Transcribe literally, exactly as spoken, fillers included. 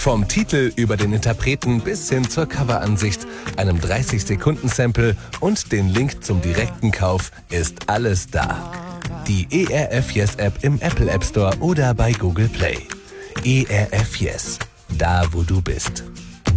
Vom Titel über den Interpreten bis hin zur Coveransicht, einem dreißig-Sekunden-Sample und den Link zum direkten Kauf ist alles da. Die E R F Yes App im Apple App Store oder bei Google Play. E R F Yes, da wo du bist.